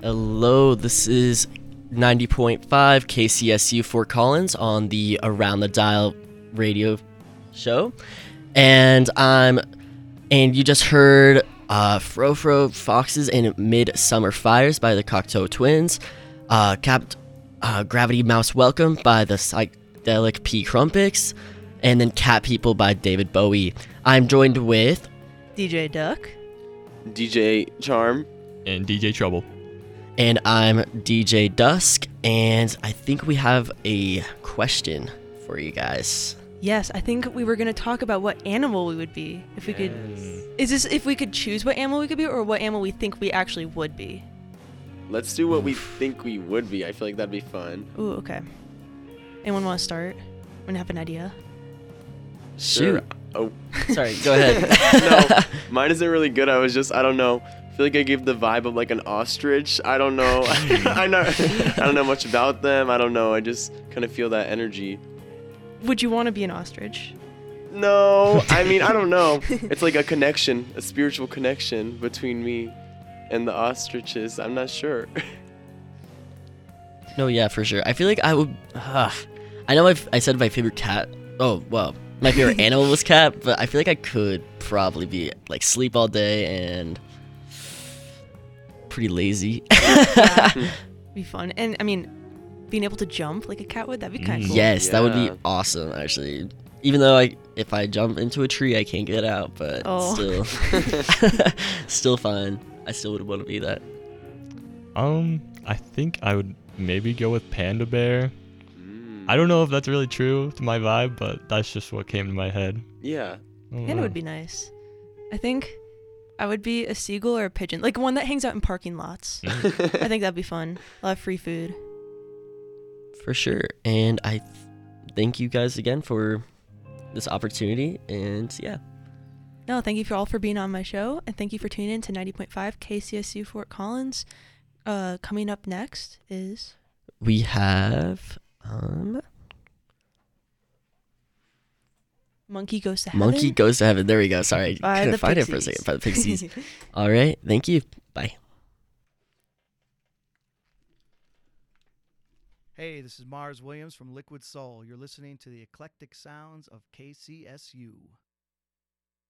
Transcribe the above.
Hello, this is 90.5 KCSU Fort Collins on the Around the Dial radio show. And you just heard Fro Fro Foxes and Midsummer Fires by the Cocteau Twins. Gravity Mouse Welcome by the Psychedelic P. Crumpets. And then Cat People by David Bowie. I'm joined with DJ Duck, DJ Charm, and DJ Trouble. And I'm DJ Dusk, and I think we have a question for you guys. Yes, I think we were going to talk about what animal we would be if we could. Is this if we could choose what animal we could be, or what animal we think we actually would be? Let's do what we think we would be. I feel like that'd be fun. Ooh, okay. Anyone want to start? Want to have an idea? Shoot. Oh, sorry. Go ahead. No, mine isn't really good. I don't know. I feel like I gave the vibe of like an ostrich. I don't know. I don't know much about them. I don't know. I just kind of feel that energy. Would you want to be an ostrich? No, I mean, I don't know. It's like a connection, a spiritual connection between me and the ostriches. I'm not sure. No, yeah, for sure. I feel like I would. I know I said my favorite cat. Oh, well, my favorite animal was cat, but I feel like I could probably be like sleep all day and pretty lazy. Be fun. And I mean, being able to jump like a cat would, that'd be kind of cool. Yes, Yeah. that would be awesome, actually. Even though if I jump into a tree, I can't get out, but still fine. I still would want to be that. I think I would maybe go with Panda Bear. I don't know if that's really true to my vibe, but that's just what came to my head. Yeah. Panda would be nice. I think I would be a seagull or a pigeon, like one that hangs out in parking lots. I think that'd be fun. I'll have free food. For sure. And I thank you guys again for this opportunity. And yeah. No, thank you all for being on my show. And thank you for tuning in to 90.5 KCSU Fort Collins. Coming up next is... We have... Monkey Goes to Heaven. Monkey Goes to Heaven. There we go. Sorry. I couldn't find it for a Pixies. second. By the Pixies. All right. Thank you. Bye. Hey, this is Mars Williams from Liquid Soul. You're listening to the eclectic sounds of KCSU.